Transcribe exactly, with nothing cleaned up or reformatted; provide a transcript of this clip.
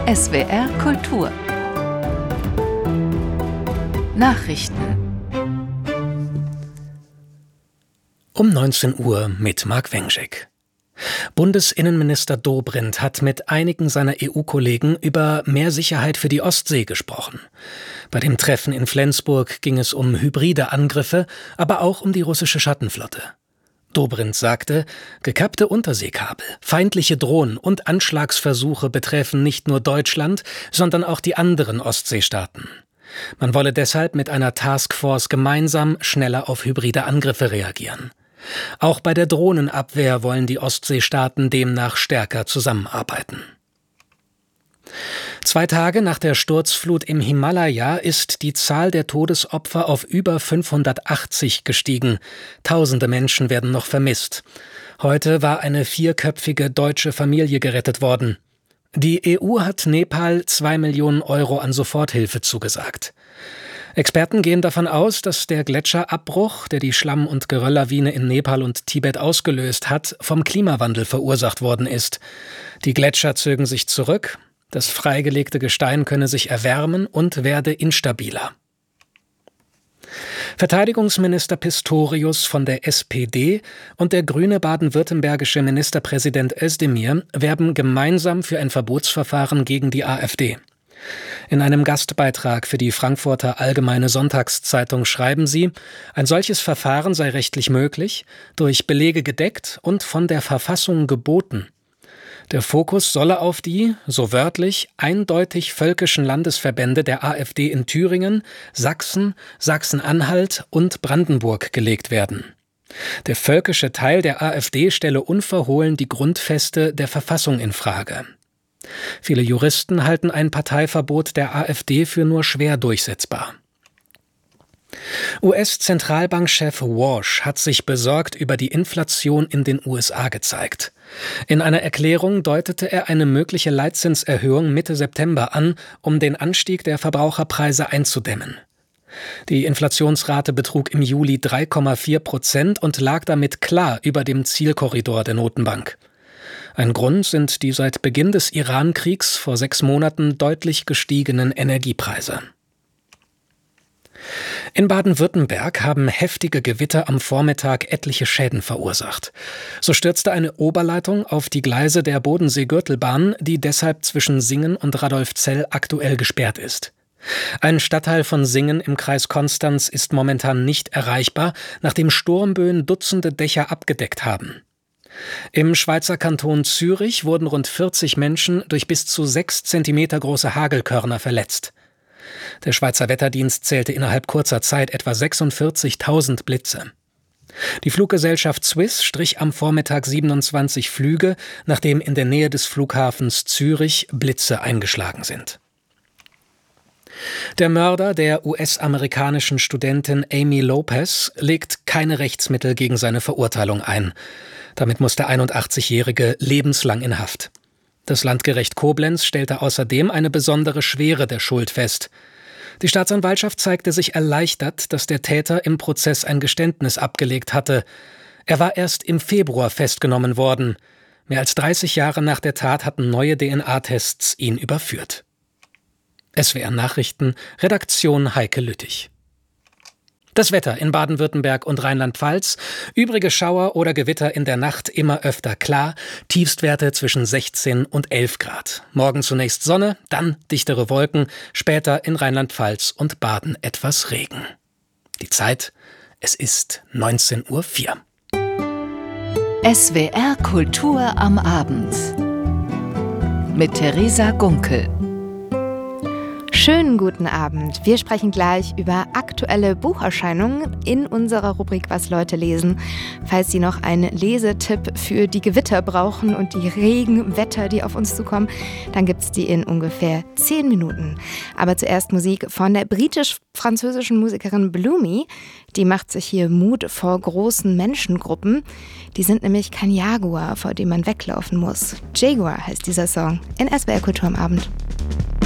S W R Kultur Nachrichten Um neunzehn Uhr mit Mark Wenschek. Bundesinnenminister Dobrindt hat mit einigen seiner E U-Kollegen über mehr Sicherheit für die Ostsee gesprochen. Bei dem Treffen in Flensburg ging es um hybride Angriffe, aber auch um die russische Schattenflotte. Dobrindt sagte, gekappte Unterseekabel, feindliche Drohnen und Anschlagsversuche betreffen nicht nur Deutschland, sondern auch die anderen Ostseestaaten. Man wolle deshalb mit einer Taskforce gemeinsam schneller auf hybride Angriffe reagieren. Auch bei der Drohnenabwehr wollen die Ostseestaaten demnach stärker zusammenarbeiten. Zwei Tage nach der Sturzflut im Himalaya ist die Zahl der Todesopfer auf über fünfhundertachtzig gestiegen. Tausende Menschen werden noch vermisst. Heute war eine vierköpfige deutsche Familie gerettet worden. Die E U hat Nepal zwei Millionen Euro an Soforthilfe zugesagt. Experten gehen davon aus, dass der Gletscherabbruch, der die Schlamm- und Gerölllawine in Nepal und Tibet ausgelöst hat, vom Klimawandel verursacht worden ist. Die Gletscher zögen sich zurück, das freigelegte Gestein könne sich erwärmen und werde instabiler. Verteidigungsminister Pistorius von der S P D und der grüne baden-württembergische Ministerpräsident Özdemir werben gemeinsam für ein Verbotsverfahren gegen die AfD. In einem Gastbeitrag für die Frankfurter Allgemeine Sonntagszeitung schreiben sie, ein solches Verfahren sei rechtlich möglich, durch Belege gedeckt und von der Verfassung geboten. Der Fokus solle auf die, so wörtlich, eindeutig völkischen Landesverbände der AfD in Thüringen, Sachsen, Sachsen-Anhalt und Brandenburg gelegt werden. Der völkische Teil der AfD stelle unverhohlen die Grundfeste der Verfassung in Frage. Viele Juristen halten ein Parteiverbot der AfD für nur schwer durchsetzbar. U S-Zentralbankchef Walsh hat sich besorgt über die Inflation in den U S A gezeigt. In einer Erklärung deutete er eine mögliche Leitzinserhöhung Mitte September an, um den Anstieg der Verbraucherpreise einzudämmen. Die Inflationsrate betrug im Juli drei Komma vier Prozent und lag damit klar über dem Zielkorridor der Notenbank. Ein Grund sind die seit Beginn des Iran-Kriegs vor sechs Monaten deutlich gestiegenen Energiepreise. In Baden-Württemberg haben heftige Gewitter am Vormittag etliche Schäden verursacht. So stürzte eine Oberleitung auf die Gleise der Bodensee-Gürtelbahn, die deshalb zwischen Singen und Radolfzell aktuell gesperrt ist. Ein Stadtteil von Singen im Kreis Konstanz ist momentan nicht erreichbar, nachdem Sturmböen Dutzende Dächer abgedeckt haben. Im Schweizer Kanton Zürich wurden rund vierzig Menschen durch bis zu sechs Zentimeter große Hagelkörner verletzt. Der Schweizer Wetterdienst zählte innerhalb kurzer Zeit etwa sechsundvierzigtausend Blitze. Die Fluggesellschaft Swiss strich am Vormittag siebenundzwanzig Flüge, nachdem in der Nähe des Flughafens Zürich Blitze eingeschlagen sind. Der Mörder der U S-amerikanischen Studentin Amy Lopez legt keine Rechtsmittel gegen seine Verurteilung ein. Damit muss der einundachtzigjährige lebenslang in Haft. Das Landgericht Koblenz stellte außerdem eine besondere Schwere der Schuld fest. Die Staatsanwaltschaft zeigte sich erleichtert, dass der Täter im Prozess ein Geständnis abgelegt hatte. Er war erst im Februar festgenommen worden. Mehr als dreißig Jahre nach der Tat hatten neue D N A-Tests ihn überführt. S W R Nachrichten, Redaktion Heike Lüttich. Das Wetter in Baden-Württemberg und Rheinland-Pfalz. Übrige Schauer oder Gewitter in der Nacht immer öfter klar. Tiefstwerte zwischen sechzehn und elf Grad. Morgen zunächst Sonne, dann dichtere Wolken. Später in Rheinland-Pfalz und Baden etwas Regen. Die Zeit, es ist neunzehn Uhr vier. S W R Kultur am Abend mit Theresa Gunkel. Schönen guten Abend. Wir sprechen gleich über aktuelle Bucherscheinungen in unserer Rubrik Was Leute lesen. Falls Sie noch einen Lesetipp für die Gewitter brauchen und die Regenwetter, die auf uns zukommen, dann gibt es die in ungefähr zehn Minuten. Aber zuerst Musik von der britisch-französischen Musikerin Bloomy. Die macht sich hier Mut vor großen Menschengruppen. Die sind nämlich kein Jaguar, vor dem man weglaufen muss. Jaguar heißt dieser Song in S W R Kultur am Abend.